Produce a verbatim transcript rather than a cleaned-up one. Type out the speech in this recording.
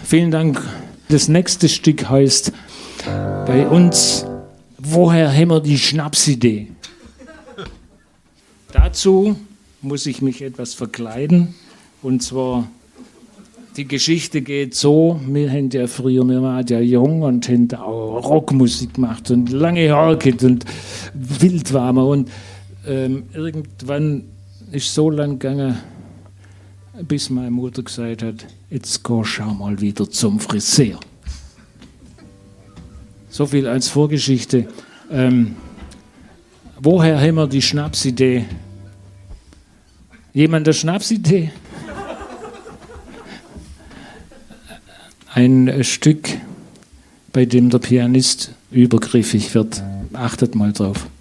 Vielen Dank. Das nächste Stück heißt bei uns, woher haben wir die Schnapsidee? Dazu muss ich mich etwas verkleiden. Und zwar, die Geschichte geht so, wir haben ja früher, wir waren ja jung und haben auch Rockmusik gemacht und lange Haare gehabt und wild waren wir. Und ähm, irgendwann ist so lang gegangen, bis meine Mutter gesagt hat, jetzt geh schau mal wieder zum Friseur. So viel als Vorgeschichte. Ähm, woher haben wir die Schnapsidee? Jemand eine Schnapsidee? Ein Stück, bei dem der Pianist übergriffig wird. Achtet mal drauf.